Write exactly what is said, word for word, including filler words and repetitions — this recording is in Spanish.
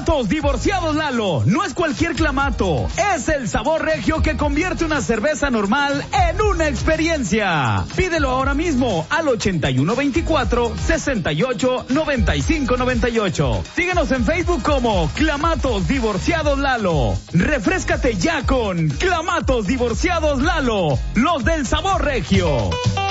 Clamatos Divorciados Lalo. No es cualquier clamato. Es el sabor regio que convierte una cerveza normal en una experiencia. Pídelo ahora mismo al ochenta y uno veinticuatro, sesenta y ocho, noventa y cinco noventa y ocho. Síguenos en Facebook como Clamatos Divorciados Lalo. Refréscate ya con Clamatos Divorciados Lalo. Los del sabor regio.